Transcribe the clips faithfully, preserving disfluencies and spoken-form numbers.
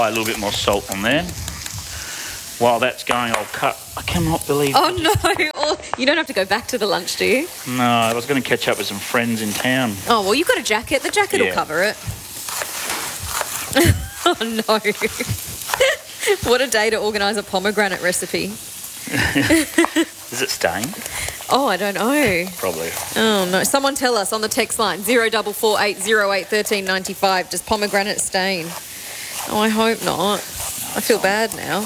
A little bit more salt on there. While that's going, I'll cut. I cannot believe Oh, no. Oh, you don't have to go back to the lunch, do you? No, I was going to catch up with some friends in town. Oh, well, you've got a jacket. The jacket Yeah. will cover it. Oh, no. What a day to organise a pomegranate recipe. Is it stained? Oh, I don't know. Probably. Oh, no. Someone tell us on the text line, zero four four eight zero eight one three nine five. Does pomegranate stain? Oh, I hope not. I feel bad now.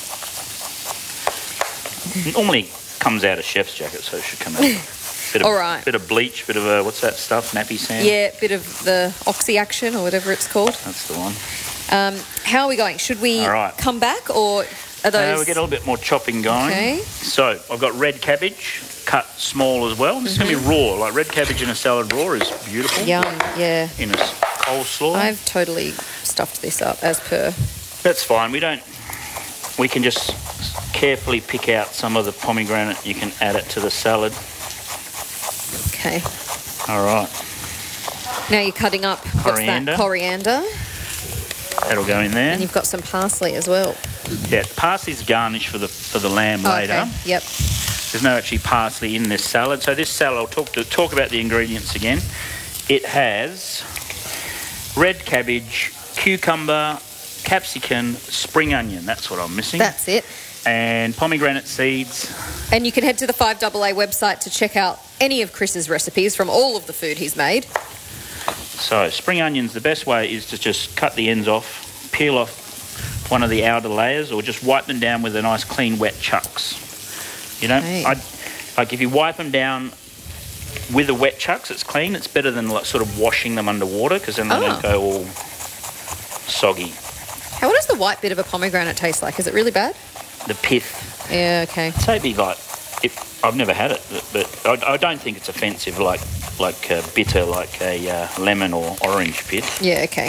Normally comes out of chef's jacket, so it should come out. Bit of, All right. Bit of bleach, bit of a, what's that stuff, nappy sand? Yeah, bit of the oxy action or whatever it's called. That's the one. Um, how are we going? Should we All right. come back or are those... Uh, we get a little bit more chopping going. Okay. So I've got red cabbage, cut small as well. This is Mm-hmm. going to be raw. Like red cabbage in a salad raw is beautiful. Yum, yeah. In a s- coleslaw. I've totally stuffed this up as per. That's fine. We don't... We can just carefully pick out some of the pomegranate. You can add it to the salad. Okay. All right. Now you're cutting up what's Coriander. that? Coriander. That'll go in there. And you've got some parsley as well. Yeah, parsley's garnish for the for the lamb Oh, later. okay. Yep. There's no actually parsley in this salad. So this salad, I'll talk to talk about the ingredients again. It has red cabbage, cucumber, capsicum, spring onion. That's what I'm missing. That's it. And pomegranate seeds. And you can head to the five A A website to check out any of Chris's recipes from all of the food he's made. So spring onions, the best way is to just cut the ends off, peel off one of the outer layers, or just wipe them down with a nice clean wet chucks. You know, Okay. I, like if you wipe them down with the wet chucks, it's clean. It's better than like sort of washing them underwater because then they Oh. don't go all soggy. How what does the white bit of a pomegranate taste like? Is it really bad? The pith, Yeah, okay. so it'd be like, if, I've never had it, but, but I, I don't think it's offensive like like uh, bitter like a uh, lemon or orange pith. Yeah, okay.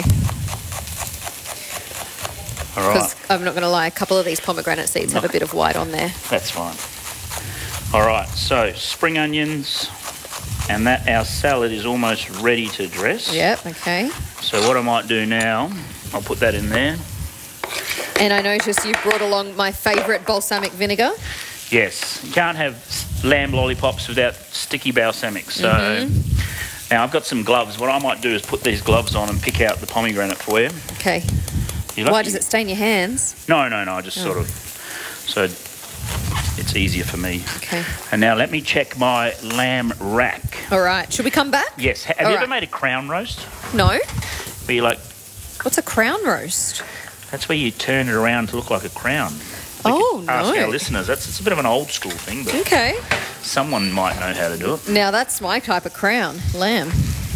All right, Because I'm not going to lie, a couple of these pomegranate seeds have a bit of white on there. that's fine. All right, so spring onions, and that our salad is almost ready to dress. Yep, okay. So what I might do now, I'll put that in there. And I noticed you've brought along my favourite balsamic vinegar. Yes, you can't have s- lamb lollipops without sticky balsamic. So Mm-hmm. now I've got some gloves. What I might do is put these gloves on and pick out the pomegranate for you. Okay. You Why lucky- does it stain your hands? No, no, no. I just Oh. sort of so it's easier for me. Okay. And now let me check my lamb rack. All right. Should we come back? Yes. Ha- Have All you ever right. made a crown roast? No. Where you like What's a crown roast? that's where you turn it around to look like a crown. We Oh, could ask no. our listeners. That's it's a bit of an old school thing, but Okay. someone might know how to do it. Now that's my type of crown, lamb.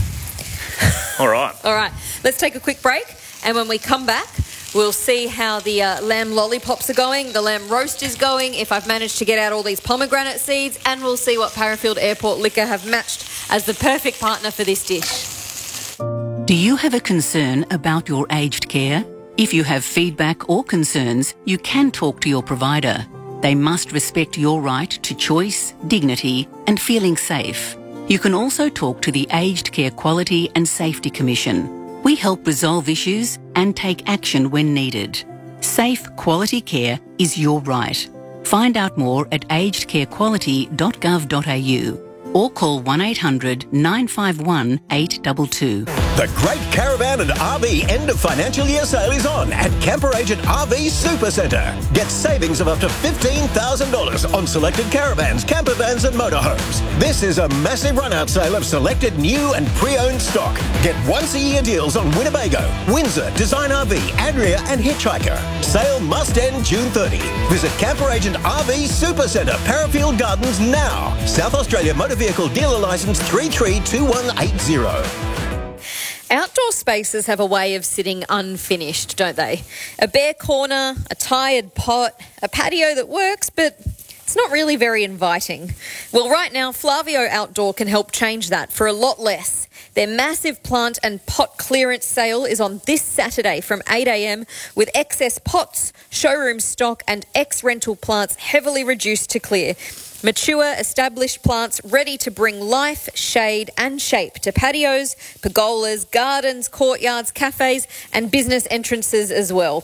All right. All right. Let's take a quick break. And when we come back, we'll see how the uh, lamb lollipops are going, the lamb roast is going, if I've managed to get out all these pomegranate seeds, and we'll see what Parafield Airport Liquor have matched as the perfect partner for this dish. Do you have a concern about your aged care? If you have feedback or concerns, you can talk to your provider. They must respect your right to choice, dignity, and feeling safe. You can also talk to the Aged Care Quality and Safety Commission. We help resolve issues and take action when needed. Safe, quality care is your right. Find out more at aged care quality dot gov dot a u or call one eight hundred nine five one eight two two. The Great Caravan and R V end of financial year sale is on at Camper Agent R V Supercentre. Get savings of up to fifteen thousand dollars on selected caravans, camper vans and motorhomes. This is a massive run-out sale of selected new and pre-owned stock. Get once-a-year deals on Winnebago, Windsor, Design R V, Adria and Hitchhiker. Sale must end June thirtieth. Visit Camper Agent R V Supercentre, Parafield Gardens now. South Australia Motor Vehicle Dealer Licence three three two one eight zero. Outdoor spaces have a way of sitting unfinished, don't they? A bare corner, a tired pot, a patio that works, but it's not really very inviting. Well, right now, Flavio Outdoor can help change that for a lot less. Their massive plant and pot clearance sale is on this Saturday from eight a m with excess pots, showroom stock and ex-rental plants heavily reduced to clear. Mature, established plants ready to bring life, shade and shape to patios, pergolas, gardens, courtyards, cafes and business entrances as well.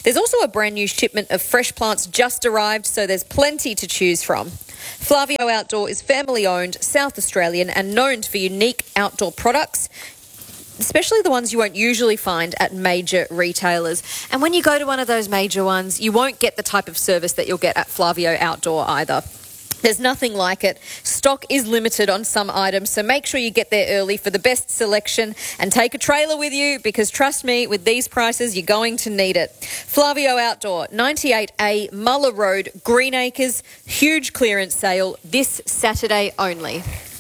There's also a brand new shipment of fresh plants just arrived, so there's plenty to choose from. Flavio Outdoor is family-owned, South Australian and known for unique outdoor products, especially the ones you won't usually find at major retailers. And when you go to one of those major ones, you won't get the type of service that you'll get at Flavio Outdoor either. There's nothing like it. Stock is limited on some items, so make sure you get there early for the best selection and take a trailer with you because, trust me, with these prices, you're going to need it. Flavio Outdoor, ninety-eight A Muller Road, Greenacres, huge clearance sale this Saturday only.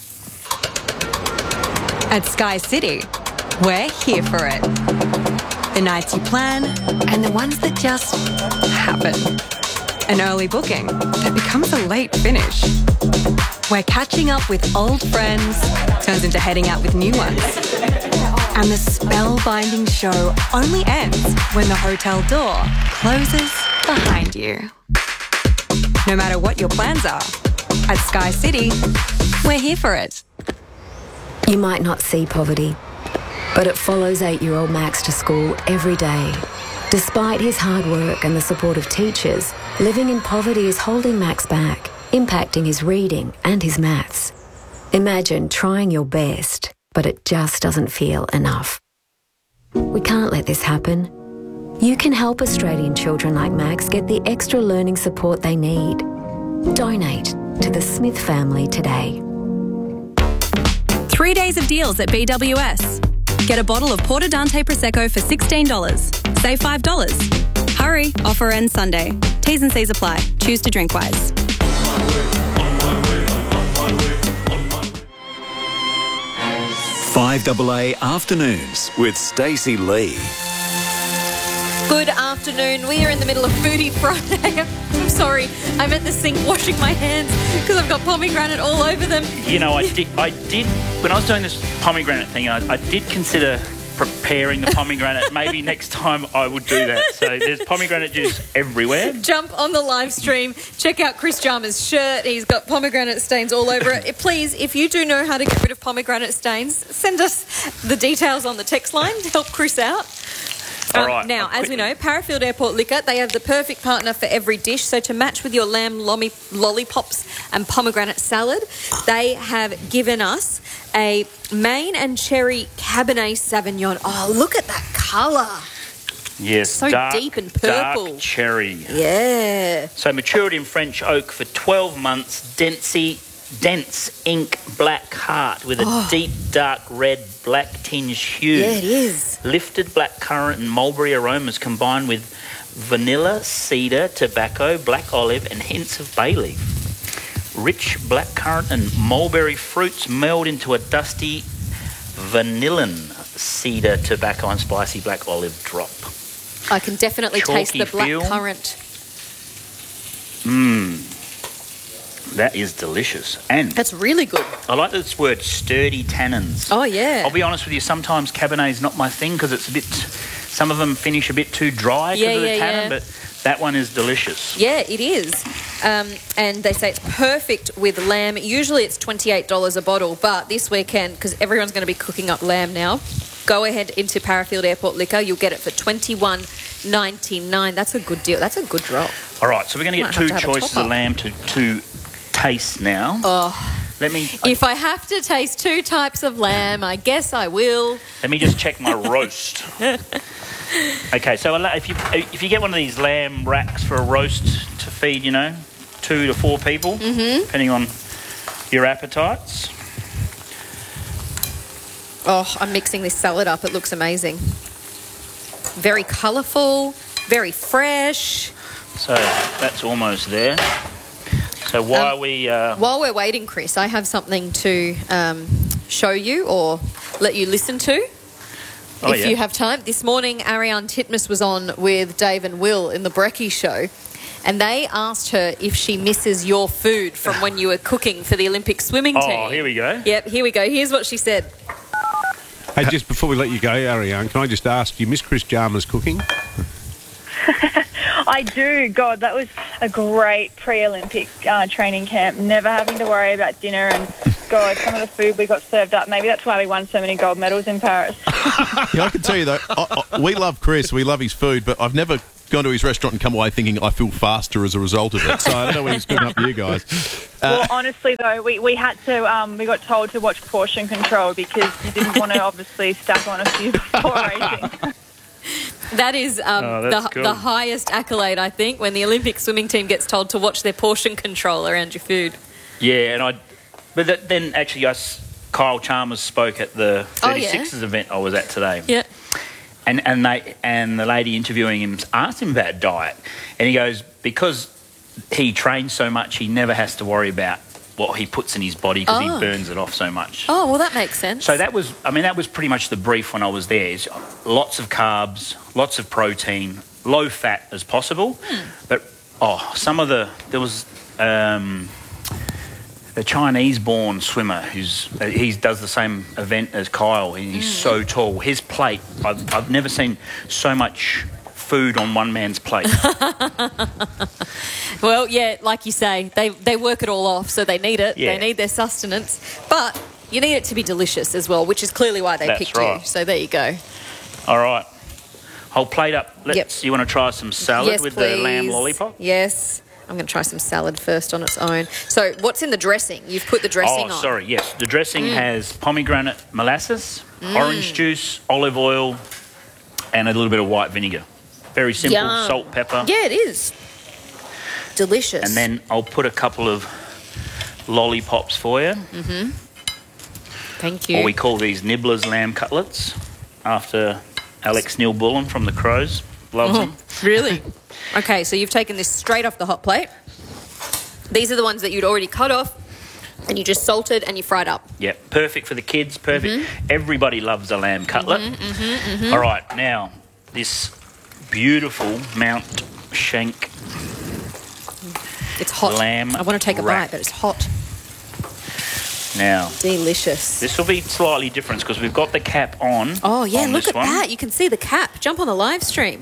At Sky City, we're here for it. The nights you plan and the ones that just happen. An early booking that becomes a late finish. Where catching up with old friends turns into heading out with new ones. And the spellbinding show only ends when the hotel door closes behind you. No matter what your plans are, at Sky City, we're here for it. You might not see poverty, but it follows eight-year-old Max to school every day. Despite his hard work and the support of teachers, living in poverty is holding Max back, impacting his reading and his maths. Imagine trying your best, but it just doesn't feel enough. We can't let this happen. You can help Australian children like Max get the extra learning support they need. Donate to the Smith family today. Three days of deals at B W S. Get a bottle of Porto Dante Prosecco for sixteen dollars. Save five dollars. Hurry, offer ends Sunday. T's and C's apply. Choose to drink wise. five A A Afternoons with Stacey Lee. Good afternoon. We are in the middle of Foodie Friday. I'm sorry, I'm at the sink washing my hands because I've got pomegranate all over them. You know, I did, I did when I was doing this pomegranate thing, I, I did consider preparing the pomegranate. Maybe next time I would do that. So there's pomegranate juice everywhere. Jump on the live stream. Check out Chris Jarman's shirt. He's got pomegranate stains all over it. Please, if you do know how to get rid of pomegranate stains, send us the details on the text line to help Chris out. All Um, right, now, I'll as we quickly- know, Parafield Airport Liquor, they have the perfect partner for every dish. So to match with your lamb lolli- lollipops and pomegranate salad, they have given us a Maine and Cherry Cabernet Sauvignon. Oh, look at that colour. Yes, So dark, deep and purple. Dark cherry. Yeah. So matured in French oak for twelve months, densey, dense ink black heart with a Oh. deep dark red black tinge hue. Yeah, it is. Lifted black currant and mulberry aromas combined with vanilla, cedar, tobacco, black olive and hints of bay leaf. Rich black currant and mulberry fruits meld into a dusty vanillin, cedar, tobacco and spicy black olive drop. I can definitely taste Chalky the black feel. currant. Mmm. That is delicious. And That's really good. I like this word, sturdy tannins. Oh, yeah. I'll be honest with you, sometimes Cabernet is not my thing because it's a bit, some of them finish a bit too dry because Yeah, of the yeah, tannin, yeah. but that one is delicious. Yeah, it is. Um, and they say it's perfect with lamb. Usually it's twenty-eight dollars a bottle, but this weekend, because everyone's going to be cooking up lamb now, go ahead into Parafield Airport Liquor. You'll get it for twenty-one ninety-nine. That's a good deal. That's a good drop. All right, so we're going to Might get have two to have a choices top-up. of lamb to, to taste now. Oh, Let me if I have to taste two types of lamb, I guess I will. let me just check my roast. Okay, so a la- if you if you get one of these lamb racks for a roast to feed, you know, two to four people, Mm-hmm. depending on your appetites. Oh, I'm mixing this salad up. It looks amazing. Very colourful, very fresh. So that's almost there. So while Um, we uh, While we're waiting, Chris, I have something to um, show you or let you listen to. Oh, if yeah. you have time. This morning, Ariane Titmus was on with Dave and Will in the Brekkie show, and they asked her if she misses your food from when you were cooking for the Olympic swimming team. Oh, here we go. Yep, here we go. Here's what she said. Hey, just before we let you go, Ariane, can I just ask, do you miss Chris Jarman's cooking? I do. God, that was a great pre-Olympic uh, training camp. Never having to worry about dinner and, God, some of the food we got served up. Maybe that's why we won so many gold medals in Paris. Yeah, I can tell you though, I, I, we love Chris, we love his food, but I've never gone to his restaurant and come away thinking I feel faster as a result of it. So I don't know when he's good enough for you guys. Uh, Well, honestly, though, we, we had to, um, we got told to watch portion control because you didn't want to obviously stack on a few before racing. That is um, Oh, that's the, cool. the highest accolade, I think, when the Olympic swimming team gets told to watch their portion control around your food. Yeah, and I. But that, then actually, I s Kyle Chalmers spoke at the Oh, yeah? thirty-sixes event I was at today. Yeah. And and they and the lady interviewing him asked him about diet, and he goes, because he trains so much, he never has to worry about what he puts in his body because Oh. he burns it off so much. Oh, well, that makes sense. So that was, I mean, that was pretty much the brief when I was there. Is lots of carbs, lots of protein, low fat as possible. Hmm. But oh, some of the there was. Um, a Chinese-born swimmer who's uh, he does the same event as Kyle. and He's Mm. so tall. His plate, I've, I've never seen so much food on one man's plate. Well, yeah, like you say, they, they work it all off, so they need it. Yeah. They need their sustenance. But you need it to be delicious as well, which is clearly why they That's picked right. you. So there you go. All right, whole plate up. Let's. Yep. You want to try some salad Yes, with please. the lamb lollipop? Yes. I'm going to try some salad first on its own. So what's in the dressing? You've put the dressing oh, on. sorry. Yes, the dressing Mm. has pomegranate molasses, Mm. orange juice, olive oil, and a little bit of white vinegar. Very simple. Yum. Salt, pepper. Yeah, it is. Delicious. And then I'll put a couple of lollipops for you. Mm-hmm. Thank you. Or we call these Nibbler's lamb cutlets after Alex Neil Bullen from the Crows. Loves Oh, them. really? Okay, so you've taken this straight off the hot plate. These are the ones that you'd already cut off and you just salted and you fried up. Yeah, perfect for the kids, perfect. Mm-hmm. Everybody loves a lamb cutlet. Mm-hmm, mm-hmm. All right, now this beautiful Mount Shank It's hot. lamb I want to take a wrap. bite, but it's hot. Now, Delicious. this will be slightly different because we've got the cap on. Oh, yeah, on look this at one. that. You can see the cap. Jump on the live stream.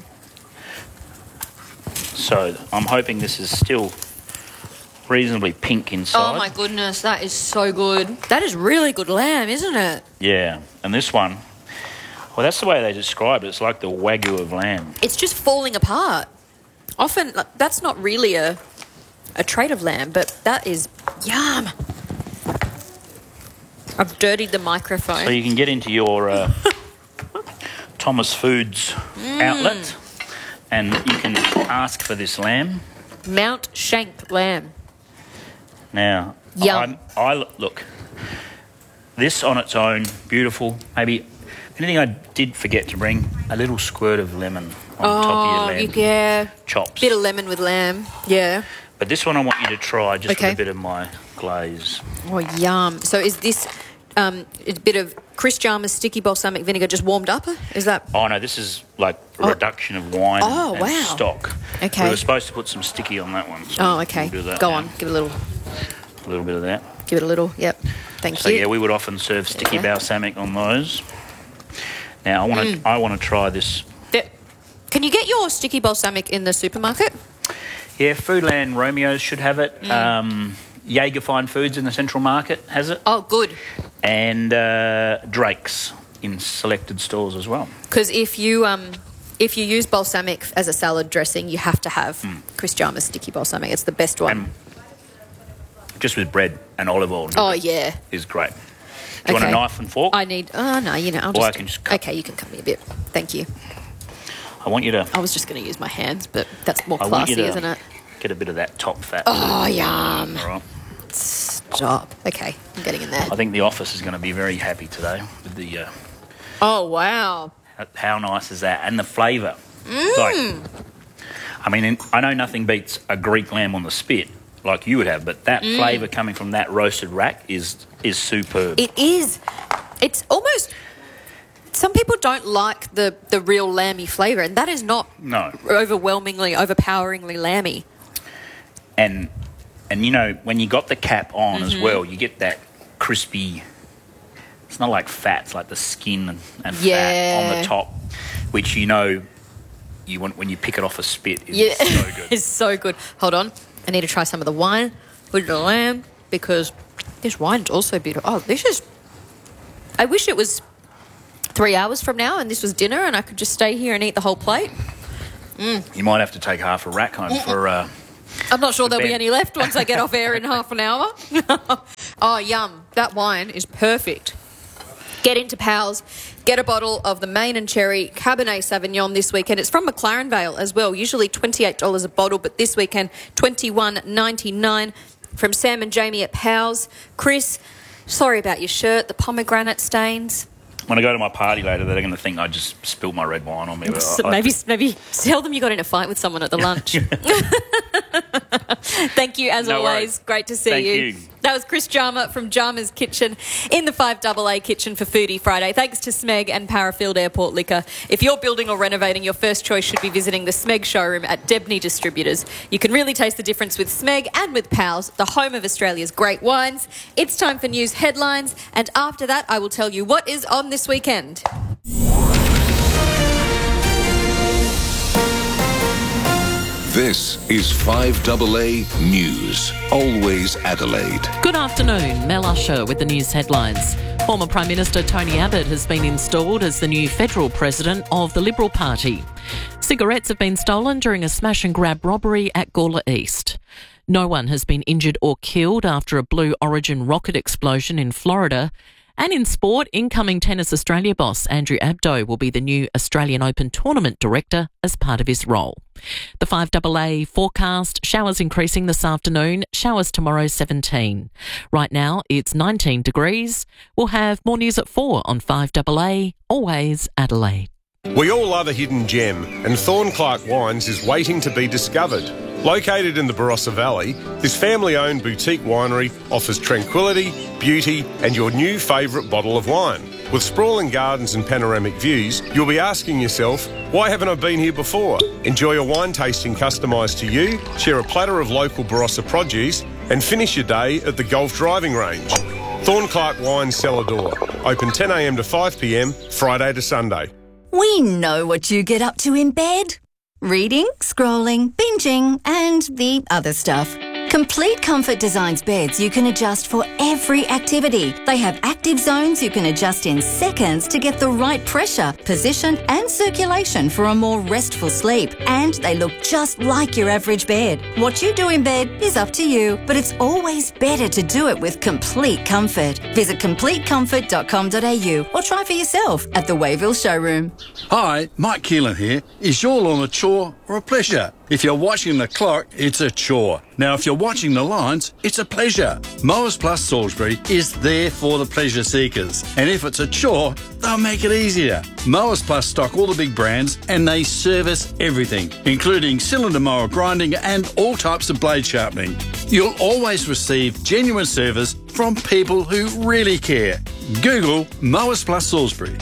So I'm hoping this is still reasonably pink inside. Oh, my goodness. That is so good. That is really good lamb, isn't it? Yeah, and this one, well, that's the way they describe it. It's like the Wagyu of lamb. It's just falling apart. Often, like, that's not really a, a trait of lamb, but that is yum. I've dirtied the microphone. So you can get into your uh, Thomas Foods Mm. outlet and you can ask for this lamb. Mount Shank lamb. Now, Yum. I'm, I look, this on its own, beautiful. Maybe anything I did forget to bring, a little squirt of lemon on oh, top of your lamb you, yeah. chops. Bit of lemon with lamb. Yeah. But this one I want you to try just Okay. with a bit of my glaze. Oh, yum. So is this um, a bit of Chris Chalmers sticky balsamic vinegar just warmed up? Is that... Oh, no, this is like a Oh. reduction of wine Oh, and wow. stock. Okay. We were supposed to put some sticky on that one. So Oh, okay. we'll do that Go now. on. Give it a little. A little bit of that. Give it a little. Yep. Thank So you. yeah, we would often serve sticky Okay. balsamic on those. Now I want to Mm. I want to try this. Th- Can you get your sticky balsamic in the supermarket? Yeah, Foodland Romeo's should have it. Mm. Um, Jaeger Fine Foods in the Central Market has it, Oh, good. and uh, Drake's in selected stores as well. Because if you um, if you use balsamic as a salad dressing, you have to have Hmm. Chris Chalmers sticky balsamic. It's the best one. Just with bread and olive oil. Oh, yeah. is great. Do you want a Okay. knife and fork? I need. Oh no, you know. I'll Or just, I can just cut. Okay, you can cut me a bit. Thank you. I want you to I was just going to use my hands, but that's more I want you classy, to isn't it? get a bit of that top fat. Oh, yum. All right. Stop. Okay, I'm getting in there. I think the office is going to be very happy today with the. Uh, Oh, wow. how nice is that? And the flavour. Mm. Like, I mean, I know nothing beats a Greek lamb on the spit like you would have, but that Mm. flavour coming from that roasted rack is is superb. It is. It's almost. Some people don't like the, the real lamby flavour, and that is not no, overwhelmingly, overpoweringly lamby. and and you know when you got the cap on as Mhm. well, you get that crispy. It's not like fat; it's like the skin and, and fat Yeah. on the top, which you know you want when you pick it off a spit. Is Yeah, so good. it's so good. Hold on, I need to try some of the wine with the lamb because this wine's also beautiful. Oh, this is. I wish it was three hours from now and this was dinner and I could just stay here and eat the whole plate. Mm. You might have to take half a rack home for... Uh, I'm not sure there'll bed. be any left once I get off air in half an hour. Oh, yum. That wine is perfect. Get into Powell's, get a bottle of the Main and Cherry Cabernet Sauvignon this weekend. It's from McLaren Vale as well, usually twenty-eight dollars a bottle, but this weekend twenty-one ninety-nine from Sam and Jamie at Powell's. Chris, sorry about your shirt, the pomegranate stains. When I go to my party later, they're going to think I just spilled my red wine on me. So I, I maybe, just... maybe tell them you got in a fight with someone at the lunch. Thank you, as no always. Worries. Great to see Thank you. you. That was Chris Jarma from Jarma's Kitchen in the five A A kitchen for Foodie Friday. Thanks to Smeg and Parafield Airport Liquor. If you're building or renovating, your first choice should be visiting the Smeg showroom at Debney Distributors. You can really taste the difference with Smeg and with Powell's, the home of Australia's great wines. It's time for news headlines, and after that, I will tell you what is on this weekend. This is five A A News, always Adelaide. Good afternoon, Mel Usher with the news headlines. Former Prime Minister Tony Abbott has been installed as the new federal president of the Liberal Party. Cigarettes have been stolen during a smash and grab robbery at Gawler East. No one has been injured or killed after a Blue Origin rocket explosion in Florida. And in sport, incoming Tennis Australia boss Andrew Abdo will be the new Australian Open Tournament Director as part of his role. The five A A forecast, showers increasing this afternoon, showers tomorrow seventeen. Right now it's nineteen degrees. We'll have more news at four on five A A, always Adelaide. We all love a hidden gem, and Thornclark Wines is waiting to be discovered. Located in the Barossa Valley, this family-owned boutique winery offers tranquility, beauty and your new favourite bottle of wine. With sprawling gardens and panoramic views, you'll be asking yourself, why haven't I been here before? Enjoy a wine tasting customised to you, share a platter of local Barossa produce and finish your day at the golf driving range. Thornclark Wines Cellar Door, open ten a m to five p m, Friday to Sunday. We know what you get up to in bed. Reading, scrolling, binging, and the other stuff. Complete Comfort designs beds you can adjust for every activity. They have active zones you can adjust in seconds to get the right pressure, position, and circulation for a more restful sleep. And they look just like your average bed. What you do in bed is up to you, but it's always better to do it with Complete Comfort. Visit complete comfort dot com dot a u or try for yourself at the Wayville showroom. Hi, Mike Keelan here. Is your lawn a chore or a pleasure? If you're watching the clock, it's a chore. Now, if you're watching the lines, it's a pleasure. Mowers Plus Salisbury is there for the pleasure seekers. And if it's a chore, they'll make it easier. Mowers Plus stock all the big brands and they service everything, including cylinder mower grinding and all types of blade sharpening. You'll always receive genuine service from people who really care. Google Mowers Plus Salisbury.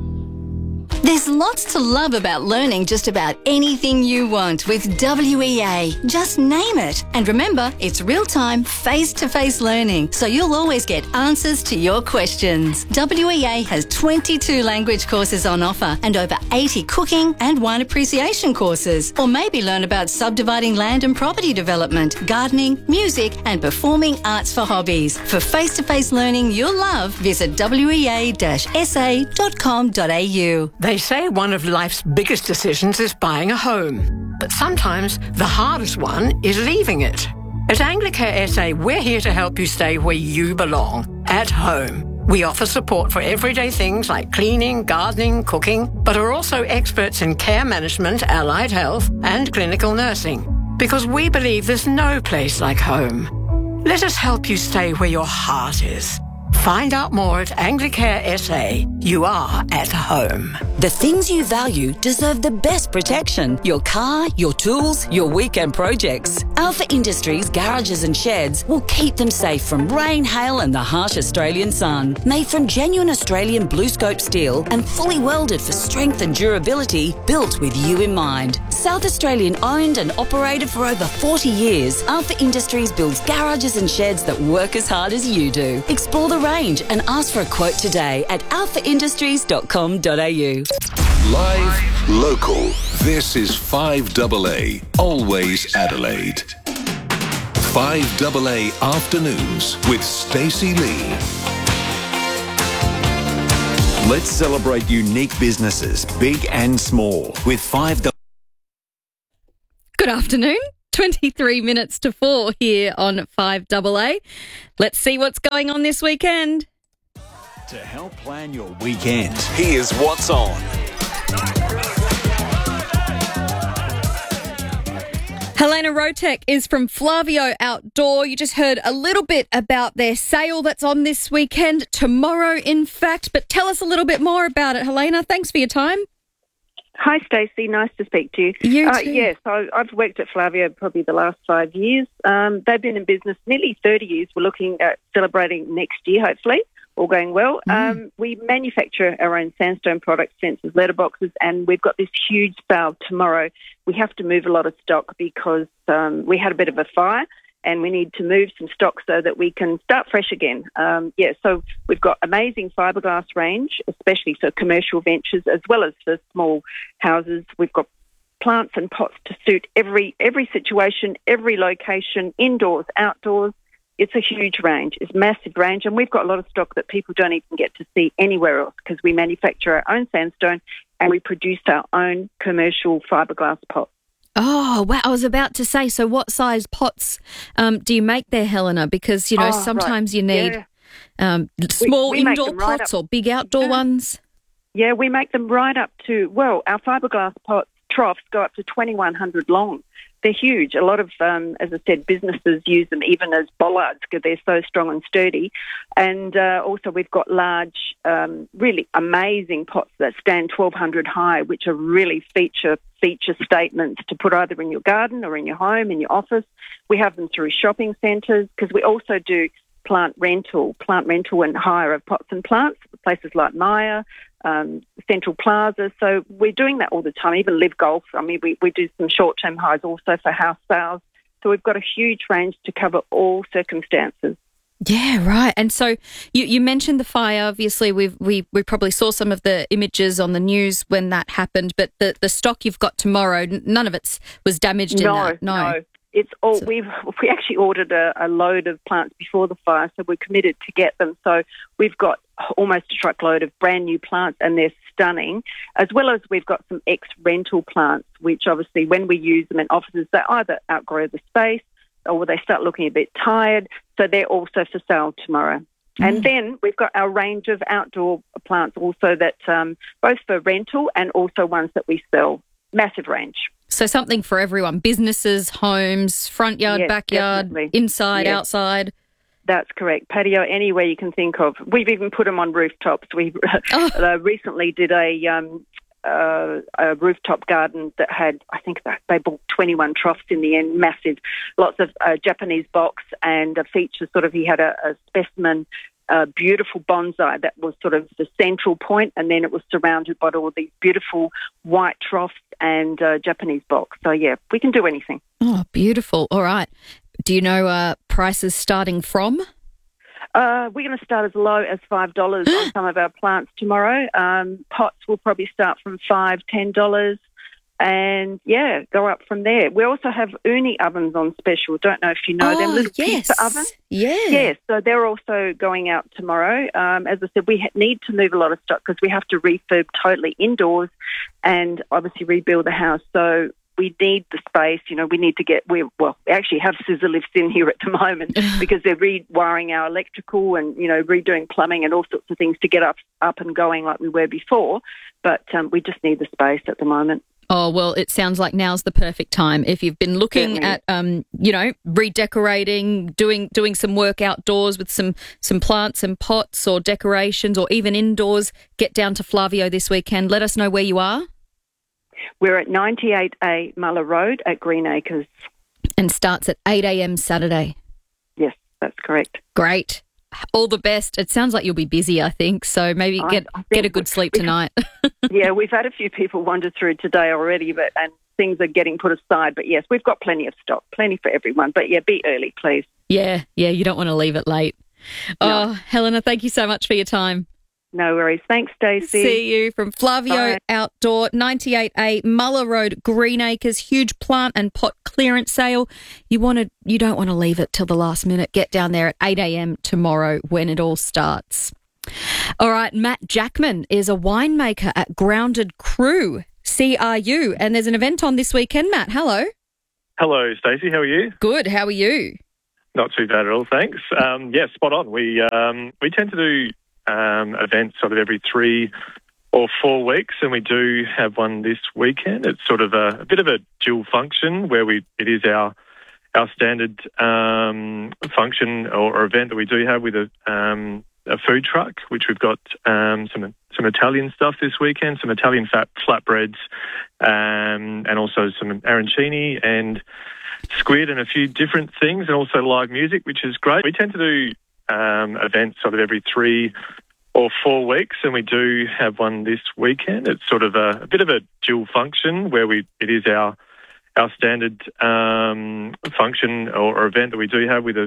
There's lots to love about learning just about anything you want with W E A. Just name it. And remember, it's real-time, face-to-face learning, so you'll always get answers to your questions. W E A has twenty-two language courses on offer and over eighty cooking and wine appreciation courses. Or maybe learn about subdividing land and property development, gardening, music, and performing arts for hobbies. For face-to-face learning you'll love, visit w e a dash s a dot com dot a u. They say one of life's biggest decisions is buying a home. But sometimes the hardest one is leaving it. At Anglicare S A, we're here to help you stay where you belong, at home. We offer support for everyday things like cleaning, gardening, cooking, but are also experts in care management, allied health, and clinical nursing. Because we believe there's no place like home. Let us help you stay where your heart is. Find out more at Anglicare S A. You are at home. The things you value deserve the best protection. Your car, your tools, your weekend projects. Alpha Industries garages and sheds will keep them safe from rain, hail and the harsh Australian sun. Made from genuine Australian blue scope steel and fully welded for strength and durability, built with you in mind. South Australian owned and operated for over forty years, Alpha Industries builds garages and sheds that work as hard as you do. Explore the range and ask for a quote today at alpha industries dot com dot a u. Live, local. This is five A A, always Adelaide. five A A Afternoons with Stacey Lee. Let's celebrate unique businesses, big and small, with five A A Good afternoon. twenty-three minutes to four here on five double A. Let's see what's going on this weekend. To help plan your weekend, here's what's on. Helena Rotek is from Flavio Outdoor. You just heard a little bit about their sale that's on this weekend, tomorrow in fact, but tell us a little bit more about it, Helena. Thanks for your time. Hi, Stacey. Nice to speak to you. You uh, too. Yes, I, I've worked at Flavio probably the last five years. Um, they've been in business nearly thirty years. We're looking at celebrating next year, hopefully, all going well. Mm. Um, we manufacture our own sandstone products, sensors, letterboxes, and we've got this huge sale tomorrow. We have to move a lot of stock because um, we had a bit of a fire and we need to move some stock so that we can start fresh again. Um, yeah, so we've got amazing fiberglass range, especially for commercial ventures as well as for small houses. We've got plants and pots to suit every every situation, every location, indoors, outdoors. It's a huge range. It's a massive range, and we've got a lot of stock that people don't even get to see anywhere else because we manufacture our own sandstone and we produce our own commercial fiberglass pots. Oh, wow. I was about to say, so what size pots um, do you make there, Helena? Because, you know, Oh, sometimes right. you need Yeah. um, small we make indoor them right pots up- or big outdoor Yeah. ones. Yeah, we make them right up to, well, our fiberglass pot troughs go up to twenty-one hundred long. They're huge. A lot of, um, as I said, businesses use them even as bollards because they're so strong and sturdy. And uh, also we've got large, um, really amazing pots that stand twelve hundred high, which are really feature feature statements to put either in your garden or in your home, in your office. We have them through shopping centres because we also do plant rental, plant rental and hire of pots and plants, places like Maya, um, Central Plaza. So we're doing that all the time, even Live Golf. I mean, we, we do some short-term hires also for house sales. So we've got a huge range to cover all circumstances. Yeah, right. And so you, you mentioned the fire. Obviously, we've, we we probably saw some of the images on the news when that happened, but the, the stock you've got tomorrow, n- none of it was damaged No, in that. no. It's all we've we actually ordered a, a load of plants before the fire, so we're committed to get them. So we've got almost a truckload of brand new plants, and they're stunning. As well as we've got some ex-rental plants, which obviously when we use them in offices, they either outgrow the space or they start looking a bit tired. So they're also for sale tomorrow. Mm. And then we've got our range of outdoor plants also that um, both for rental and also ones that we sell. Massive range. So something for everyone, businesses, homes, front yard, Yes, backyard, definitely. inside, Yes. outside. That's correct. Patio, anywhere you can think of. We've even put them on rooftops. We Oh. uh, recently did a, um, uh, a rooftop garden that had, I think that they bought twenty-one troughs in the end, massive. Lots of uh, Japanese box and a feature sort of, he had a, a specimen, a beautiful bonsai that was sort of the central point, and then it was surrounded by all these beautiful white troughs and uh, Japanese box. So, yeah, we can do anything. Oh, beautiful. All right. Do you know uh, prices starting from? Uh, we're going to start as low as five dollars on some of our plants tomorrow. Um, pots will probably start from five dollars, ten dollars. And, yeah, go up from there. We also have uni ovens on special. Don't know if you know them. Oh, Little yes. pizza ovens. Yeah. Yes, so they're also going out tomorrow. Um, as I said, we ha- need to move a lot of stock because we have to refurb totally indoors and obviously rebuild the house. So we need the space. You know, we need to get, we well, we actually have scissor lifts in here at the moment because they're rewiring our electrical and, you know, redoing plumbing and all sorts of things to get up, up and going like we were before. But um, we just need the space at the moment. Oh, well, it sounds like now's the perfect time. If you've been looking Certainly. at, um, you know, redecorating, doing doing some work outdoors with some, some plants and pots or decorations or even indoors, get down to Flavio this weekend. Let us know where you are. We're at ninety-eight A Muller Road at Greenacres. And starts at eight a.m. Saturday. Yes, that's correct. Great. All the best. It sounds like you'll be busy, I think, so maybe I- get I think get a good sleep we- tonight. Yeah, we've had a few people wander through today already, but and things are getting put aside. But yes, we've got plenty of stock, plenty for everyone. But yeah, be early, please. Yeah, yeah, you don't want to leave it late. No. Oh, Helena, thank you so much for your time. No worries. Thanks, Stacey. See you from Flavio Bye. Outdoor, ninety-eight A Muller Road, Greenacres, huge plant and pot clearance sale. You want to, you don't want to leave it till the last minute. Get down there at eight a.m. tomorrow when it all starts. All right, Matt Jackman is a winemaker at Grounded Crew, C R U, and there's an event on this weekend. Matt, hello. Hello, Stacey. How are you? Good. How are you? Not too bad at all, thanks. Um, yeah, spot on. We um, we tend to do um, events sort of every three or four weeks, and we do have one this weekend. It's sort of a, a bit of a dual function where we it is our our standard um, function or, or event that we do have with a um, a food truck, which we've got um, some some Italian stuff this weekend, some Italian fat flatbreads, um, and also some arancini and squid and a few different things, and also live music, which is great. We tend to do um, events sort of every three or four weeks, and we do have one this weekend. It's sort of a, a bit of a dual function where we it is our our standard um, function or, or event that we do have with a